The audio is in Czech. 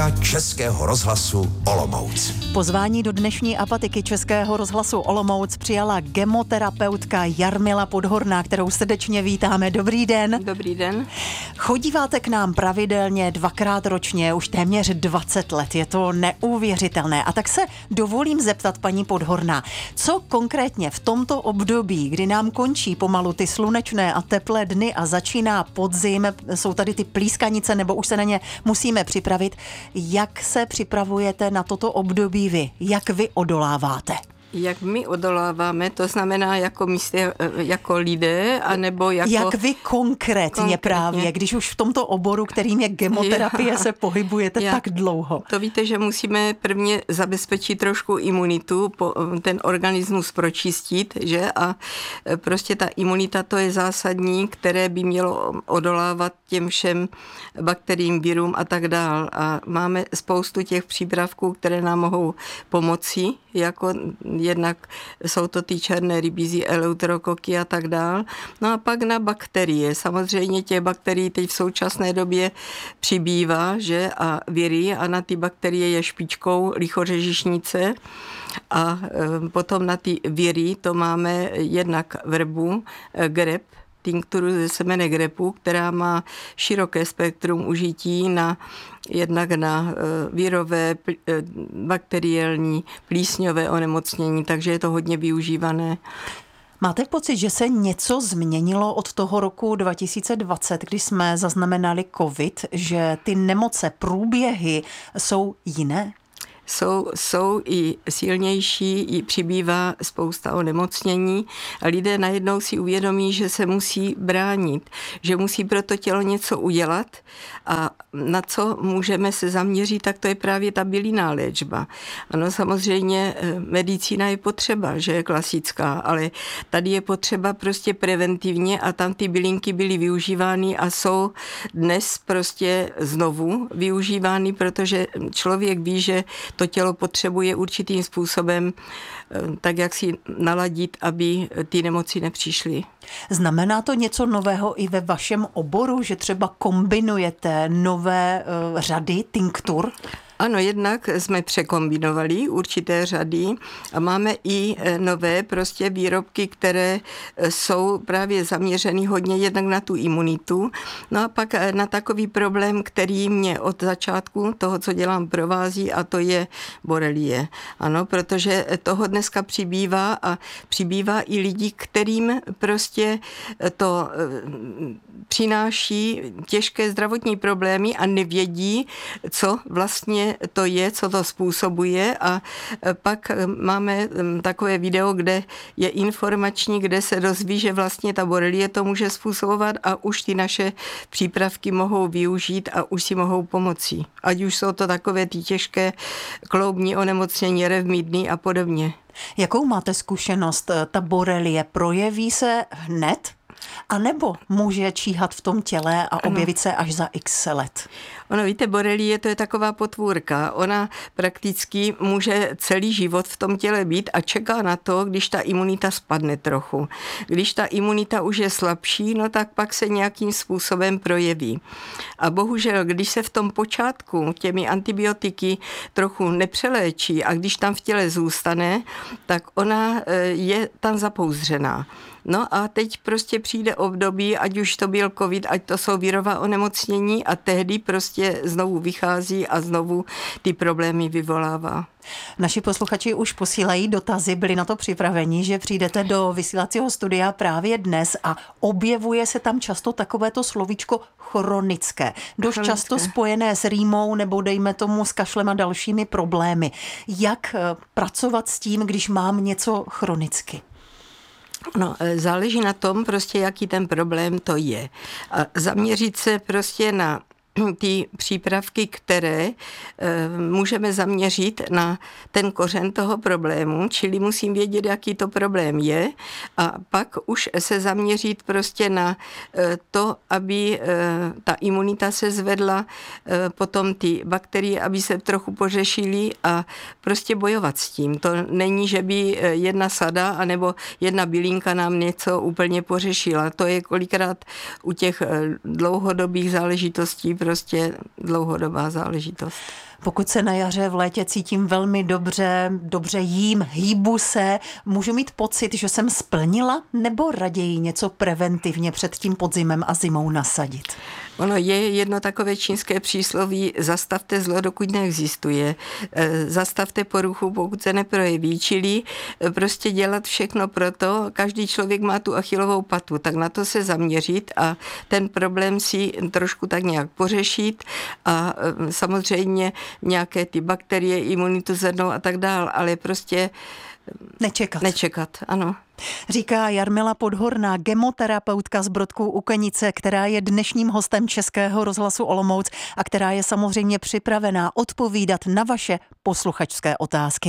Českého rozhlasu Olomouc. Pozvání do dnešní apatiky Českého rozhlasu Olomouc přijala gemoterapeutka Jarmila Podhorná, kterou srdečně vítáme. Dobrý den. Dobrý den. Chodíváte k nám pravidelně 2krát ročně, už téměř 20 let. Je to neuvěřitelné. A tak se dovolím zeptat paní Podhorná, co konkrétně v tomto období, kdy nám končí pomalu ty slunečné a teplé dny a začíná podzim, jsou tady ty plískanice, nebo už se na ně musíme připravit, jak se připravujete na toto období vy? Jak vy odoláváte? Jak my odoláváme, to znamená jako lidé, anebo jako... Jak vy konkrétně právě, když už v tomto oboru, kterým je gemoterapie, se pohybujete tak dlouho? To víte, že musíme prvně zabezpečit trošku imunitu, ten organismus pročistit, že? A prostě ta imunita, to je zásadní, které by mělo odolávat těm všem bakteriím, virům a tak dál. A máme spoustu těch přípravků, které nám mohou pomoci, jako jednak jsou to ty černé rybízy, eleuterokoky a tak dál. No a pak na bakterie. Samozřejmě těch bakterií teď v současné době přibývá, že? A viry, a na ty bakterie je špičkou lichořežišnice. A potom na ty viry to máme jednak vrbu, greb, tinkturu ze semene grepu, která má široké spektrum užití jednak na virové, bakteriální, plísňové onemocnění, takže je to hodně využívané. Máte pocit, že se něco změnilo od toho roku 2020, kdy jsme zaznamenali covid, že ty nemoce, průběhy jsou jiné? Jsou i silnější, i přibývá spousta onemocnění a lidé najednou si uvědomí, že se musí bránit, že musí pro to tělo něco udělat a na co můžeme se zaměřit, tak to je právě ta bylinná léčba. Ano, samozřejmě medicína je potřeba, že je klasická, ale tady je potřeba prostě preventivně a tam ty bylinky byly využívány a jsou dnes prostě znovu využívány, protože člověk ví, že to tělo potřebuje určitým způsobem tak, jak si naladit, aby ty nemoci nepřišly. Znamená to něco nového i ve vašem oboru, že třeba kombinujete nové řady tinktur? Ano, jednak jsme překombinovali určité řady a máme i nové prostě výrobky, které jsou právě zaměřeny hodně jednak na tu imunitu. No a pak na takový problém, který mě od začátku toho, co dělám, provází, a to je borelie. Ano, protože toho dneska přibývá a přibývá i lidí, kterým prostě to přináší těžké zdravotní problémy a nevědí, co vlastně to je, co to způsobuje, a pak máme takové video, kde je informační, kde se dozví, že vlastně ta borelie to může způsobovat a už ty naše přípravky mohou využít a už si mohou pomoci. Ať už jsou to takové ty těžké kloubní onemocnění, revmidny a podobně. Jakou máte zkušenost? Ta borelie projeví se hned? A nebo může číhat v tom těle a objevit se až za x let? Ono, víte, borelie to je taková potvůrka. Ona prakticky může celý život v tom těle být a čeká na to, když ta imunita spadne trochu. Když ta imunita už je slabší, no tak pak se nějakým způsobem projeví. A bohužel, když se v tom počátku těmi antibiotiky trochu nepřeléčí a když tam v těle zůstane, tak ona je tam zapouzdřená. No a teď prostě přijde období, ať už to byl covid, ať to jsou virová onemocnění, a tehdy prostě znovu vychází a znovu ty problémy vyvolává. Naši posluchači už posílají dotazy, byli na to připraveni, že přijdete do vysílacího studia právě dnes a objevuje se tam často takovéto slovíčko chronické. Dost často spojené s rýmou nebo dejme tomu s kašlem a dalšími problémy. Jak pracovat s tím, když mám něco chronicky? No, záleží na tom prostě, jaký ten problém to je. A zaměřit se prostě na ty přípravky, které můžeme zaměřit na ten kořen toho problému, čili musím vědět, jaký to problém je, a pak už se zaměřit prostě na to, aby ta imunita se zvedla, potom ty bakterie, aby se trochu pořešily a prostě bojovat s tím. To není, že by jedna sada anebo jedna bylinka nám něco úplně pořešila. To je kolikrát u těch dlouhodobých záležitostí prostě dlouhodobá záležitost. Pokud se na jaře v létě cítím velmi dobře jím, hýbu se, můžu mít pocit, že jsem splnila, nebo raději něco preventivně před tím podzimem a zimou nasadit? Ono je jedno takové čínské přísloví, zastavte zlo, dokud neexistuje. Zastavte poruchu, pokud se neprojeví. Čili prostě dělat všechno pro to, každý člověk má tu achillovou patu, tak na to se zaměřit a ten problém si trošku tak nějak pořešit a samozřejmě nějaké ty bakterie, imunitu zrnou a tak dál, ale prostě Nečekat, ano. Říká Jarmila Podhorná, gemoterapeutka z Brodků u Kenice, která je dnešním hostem Českého rozhlasu Olomouc a která je samozřejmě připravená odpovídat na vaše posluchačské otázky.